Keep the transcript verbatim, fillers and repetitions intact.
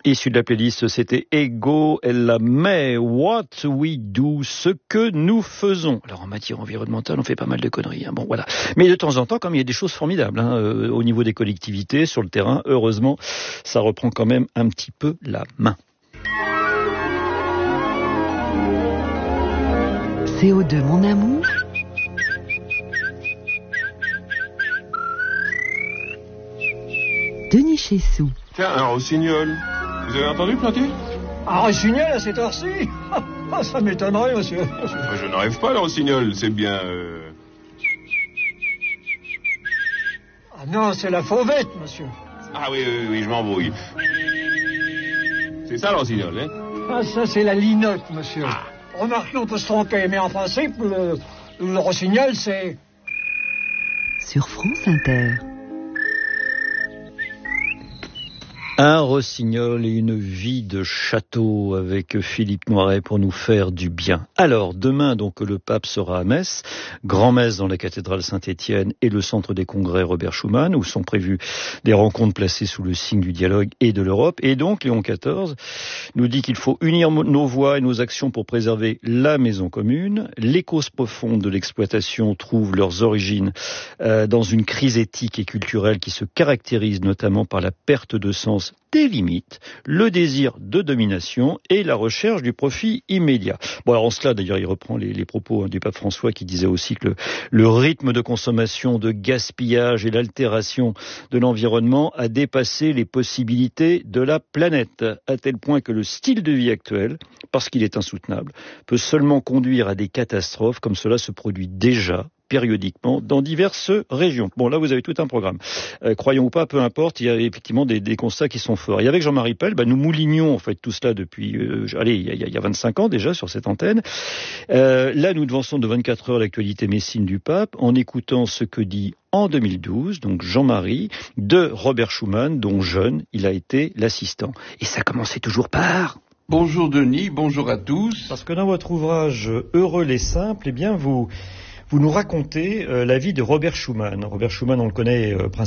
Issu de la playlist, c'était Ego Ella May, What We Do, ce que nous faisons. Alors en matière environnementale, on fait pas mal de conneries, hein. Bon voilà. Mais de temps en temps, comme il y a des choses formidables, hein, euh, au niveau des collectivités, sur le terrain, heureusement, ça reprend quand même un petit peu la main. C O deux, mon amour. Denis Chessou. Tiens, un rossignol. Vous avez entendu planter? Un rossignol à cette heure-ci? Ah, ça m'étonnerait, monsieur. Moi, je ne rêve pas, le rossignol. C'est bien... Euh... Ah non, c'est la fauvette, monsieur. Ah oui, oui, oui, je m'embrouille. C'est ça, le rossignol, hein? Ah, ça, c'est la linotte, monsieur. Ah. Remarquez, on peut se tromper, mais en principe, le, le rossignol, c'est... Sur France Inter. Un rossignol et une vie de château avec Philippe Noiret pour nous faire du bien. Alors, demain, donc, le pape sera à Metz, grand-messe dans la cathédrale Saint-Étienne et le centre des congrès Robert Schuman, où sont prévues des rencontres placées sous le signe du dialogue et de l'Europe. Et donc, Léon quatorze nous dit qu'il faut unir nos voix et nos actions pour préserver la maison commune. Les causes profondes de l'exploitation trouvent leurs origines euh, dans une crise éthique et culturelle qui se caractérise notamment par la perte de sens des limites, le désir de domination et la recherche du profit immédiat. Bon, alors en cela, d'ailleurs, il reprend les, les propos hein, du pape François qui disait aussi que le, le rythme de consommation, de gaspillage et l'altération de l'environnement a dépassé les possibilités de la planète, à tel point que le style de vie actuel, parce qu'il est insoutenable, peut seulement conduire à des catastrophes comme cela se produit déjà périodiquement dans diverses régions. Bon, là, vous avez tout un programme. Euh, croyons ou pas, peu importe, il y a effectivement des, des constats qui sont forts. Et avec Jean-Marie Pell, bah, nous moulinions en fait tout cela depuis, euh, allez, il y, a, il y a vingt-cinq ans déjà sur cette antenne. Euh, là, nous devançons de vingt-quatre heures l'actualité messine du pape en écoutant ce que dit en deux mille douze, donc Jean-Marie, de Robert Schuman, dont jeune, il a été l'assistant. Et ça commençait toujours par... Bonjour Denis, bonjour à tous. Parce que dans votre ouvrage « Heureux les simples », eh bien, vous... Vous nous racontez euh, la vie de Robert Schuman. Robert Schuman, on le connaît euh, principalement